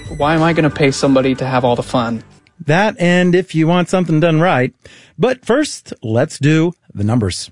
why am I going to pay somebody to have all the fun? That, and if you want something done right. But first, let's do the numbers.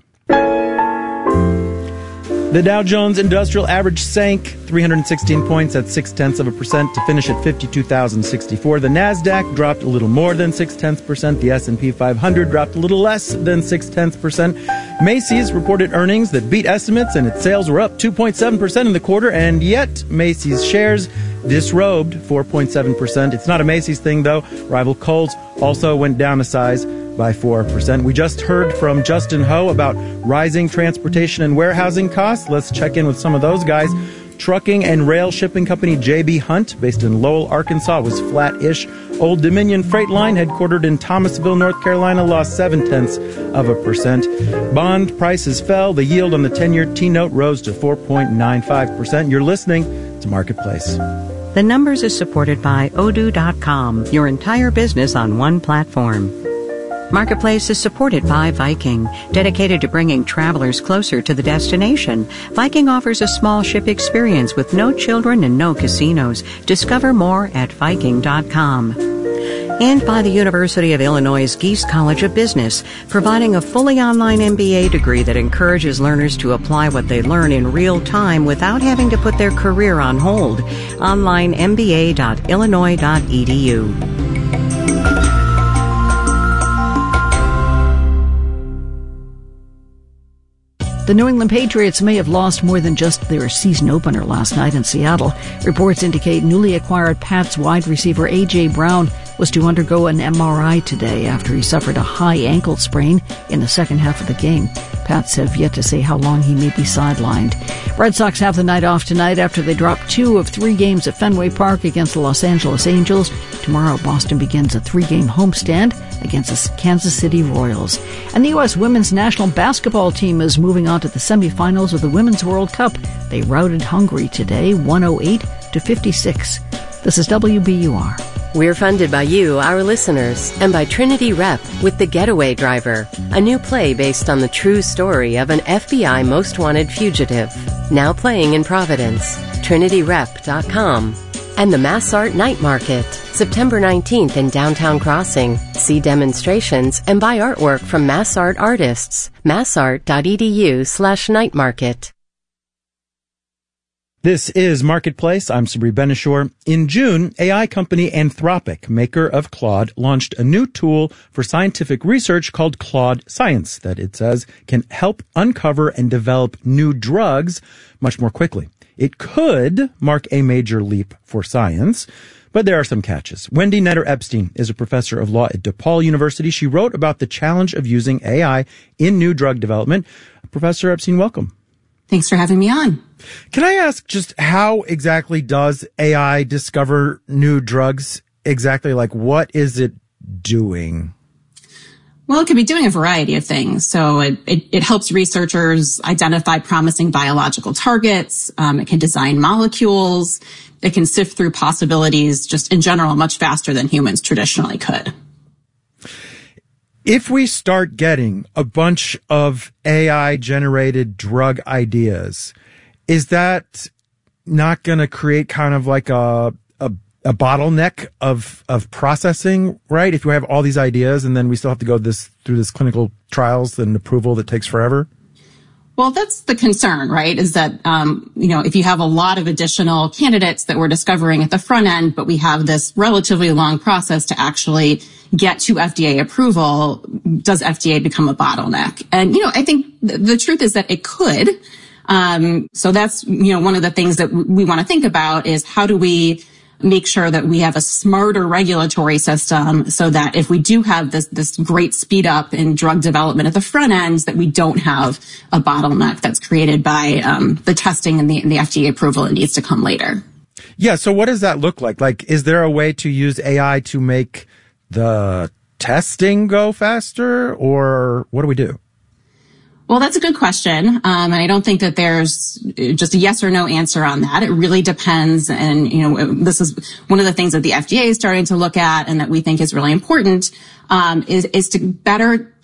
The Dow Jones Industrial Average sank 316 points at 0.6% to finish at 52,064. The Nasdaq dropped a little more than 0.6%. The S&P 500 dropped a little less than 0.6%. Macy's reported earnings that beat estimates, and its sales were up 2.7% in the quarter, and yet Macy's shares disrobed 4.7%. It's not a Macy's thing, though. Rival Kohl's also went down a size by 4%. We just heard from Justin Ho about rising transportation and warehousing costs. Let's check in with some of those guys. Trucking and rail shipping company J.B. Hunt, based in Lowell, Arkansas, was flat-ish. Old Dominion Freight Line, headquartered in Thomasville, North Carolina, lost 0.7%. Bond prices fell. The yield on the 10-year T-note rose to 4.95%. You're listening to Marketplace. The Numbers is supported by Odoo.com, your entire business on one platform. Marketplace is supported by Viking, dedicated to bringing travelers closer to the destination. Viking offers a small ship experience with no children and no casinos. Discover more at Viking.com. And by the University of Illinois' Geese College of Business, providing a fully online MBA degree that encourages learners to apply what they learn in real time without having to put their career on hold. Online mba.illinois.edu. The New England Patriots may have lost more than just their season opener last night in Seattle. Reports indicate newly acquired Pats wide receiver A.J. Brown was to undergo an MRI today after he suffered a high ankle sprain in the second half of the game. Pats have yet to say how long he may be sidelined. Red Sox have the night off tonight after they drop 2 of 3 games at Fenway Park against the Los Angeles Angels. Tomorrow, Boston begins a 3-game homestand against the Kansas City Royals. And the U.S. women's national basketball team is moving on to the semifinals of the Women's World Cup. They routed Hungary today, 108-56. This is WBUR. We're funded by you, our listeners, and by Trinity Rep with The Getaway Driver, a new play based on the true story of an FBI most wanted fugitive. Now playing in Providence. TrinityRep.com. And the Mass Art Night Market, September 19th in Downtown Crossing. See demonstrations and buy artwork from Mass Art artists. massart.edu/nightmarket. This is Marketplace. I'm Sabri Benishore. In June, AI company Anthropic, maker of Claude, launched a new tool for scientific research called Claude Science that it says can help uncover and develop new drugs much more quickly. It could mark a major leap for science, but there are some catches. Wendy Netter-Epstein is a professor of law at DePaul University. She wrote about the challenge of using AI in new drug development. Professor Epstein, welcome. Thanks for having me on. Can I ask just how exactly does AI discover new drugs? Exactly, like what is it doing? Well, it could be doing a variety of things. So it helps researchers identify promising biological targets. It can design molecules. It can sift through possibilities just in general much faster than humans traditionally could. If we start getting a bunch of AI-generated drug ideas, is that not going to create kind of like a bottleneck of processing, right? If you have all these ideas and then we still have to go through this clinical trials and approval that takes forever? Well, that's the concern, right? Is that, if you have a lot of additional candidates that we're discovering at the front end, but we have this relatively long process to actually get to FDA approval, does FDA become a bottleneck? And, I think the truth is that it could. So that's, one of the things that we want to think about is how do we make sure that we have a smarter regulatory system so that if we do have this great speed up in drug development at the front end, that we don't have a bottleneck that's created by the testing and the FDA approval that needs to come later. Yeah. So what does that look like? Like, is there a way to use AI to make the testing go faster, or what do we do? Well, that's a good question. And I don't think that there's just a yes or no answer on that. It really depends. And, this is one of the things that the FDA is starting to look at and that we think is really important, is to better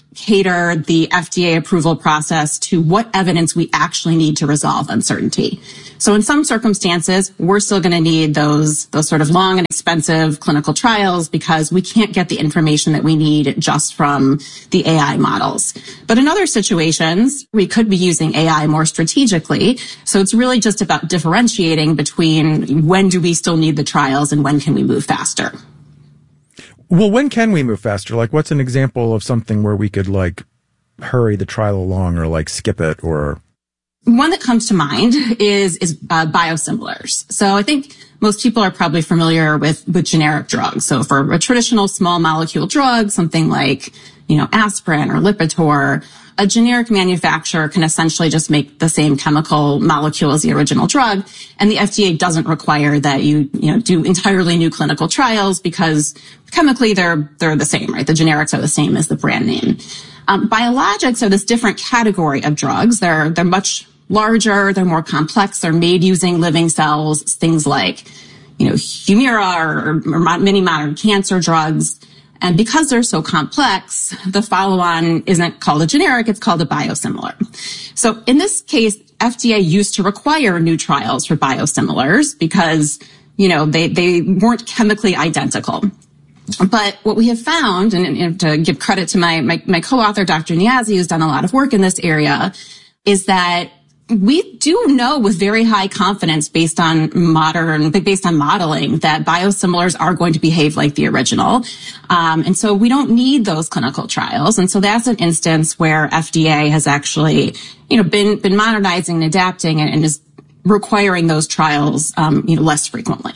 cater the FDA approval process to what evidence we actually need to resolve uncertainty. So in some circumstances, we're still going to need those sort of long and expensive clinical trials because we can't get the information that we need just from the AI models. But in other situations, we could be using AI more strategically. So it's really just about differentiating between when do we still need the trials and when can we move faster. Well, when can we move faster? Like, what's an example of something where we could, like, hurry the trial along or, like, skip it or... One that comes to mind is biosimilars. So I think most people are probably familiar with generic drugs. So for a traditional small molecule drug, something like, aspirin or Lipitor, a generic manufacturer can essentially just make the same chemical molecule as the original drug. And the FDA doesn't require that you do entirely new clinical trials because chemically they're the same, right? The generics are the same as the brand name. Biologics are this different category of drugs. They're much larger, they're more complex, they're made using living cells, things like, Humira or many modern cancer drugs. And because they're so complex, the follow-on isn't called a generic, it's called a biosimilar. So in this case, FDA used to require new trials for biosimilars because, they weren't chemically identical. But what we have found, and to give credit to my co-author, Dr. Niazi, who's done a lot of work in this area, is that we do know with very high confidence based on modeling that biosimilars are going to behave like the original. And so we don't need those clinical trials. And so that's an instance where FDA has actually, been modernizing and adapting and is requiring those trials, less frequently.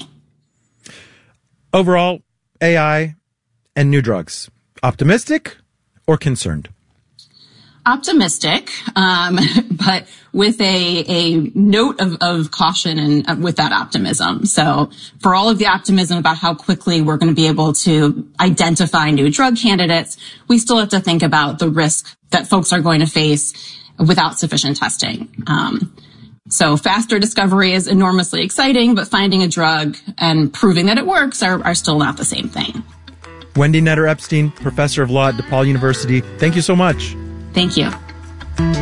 Overall, AI and new drugs, optimistic or concerned? Optimistic, but with a note of caution and with that optimism. So for all of the optimism about how quickly we're going to be able to identify new drug candidates, we still have to think about the risk that folks are going to face without sufficient testing. So faster discovery is enormously exciting, but finding a drug and proving that it works are still not the same thing. Wendy Netter-Epstein, professor of law at DePaul University, thank you so much. Thank you.